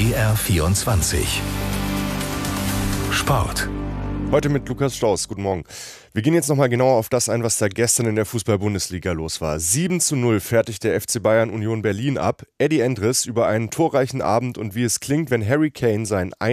BR24 Sport. Heute mit Lukas Strauß. Guten Morgen. Wir gehen jetzt nochmal genauer auf das ein, was da gestern in der Fußball-Bundesliga los war. 7:0 fertigt der FC Bayern Union Berlin ab. Eddie Endres über einen torreichen Abend und wie es klingt, wenn Harry Kane seinen